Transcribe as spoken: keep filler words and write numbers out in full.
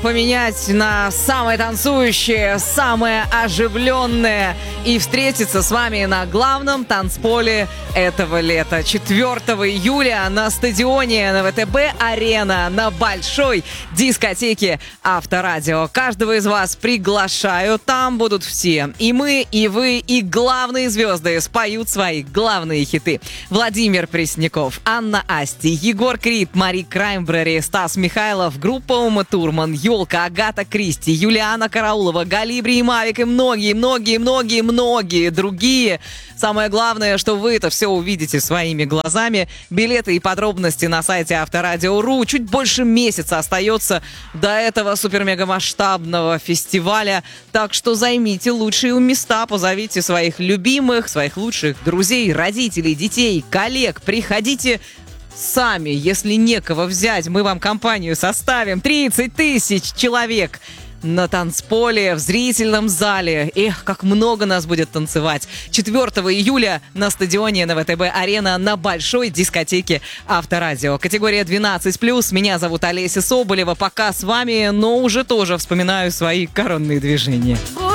Поменять на самое танцующее, самое оживленное и встретиться с вами на главном танцполе этого лета. четвёртого июля на стадионе на вэ тэ бэ-арена на большой дискотеке Авторадио. Каждого из вас приглашаю. Там будут все. И мы, и вы, и главные звезды споют свои главные хиты. Владимир Пресняков, Анна Асти, Егор Крид, Мари Краймбрери, Стас Михайлов, группа Ума Турман, Ёлка, Агата Кристи, Юлиана Караулова, Галибри и Мавик и многие-многие-многие-многие другие. Самое главное, что вы это все увидите своими глазами. Билеты и подробности на сайте авторадио точка ру. Чуть больше месяца остается до этого супер-мега-масштабного фестиваля. Так что займите лучшие места, позовите своих любимых, своих лучших друзей, родителей, детей, коллег. Приходите сами, если некого взять, мы вам компанию составим. тридцать тысяч человек на танцполе, в зрительном зале. Эх, как много нас будет танцевать. четвёртого июля на стадионе на вэ тэ бэ-арена на большой дискотеке Авторадио. Категория двенадцать плюс. Меня зовут Олеся Соболева. Пока с вами, но уже тоже вспоминаю свои коронные движения.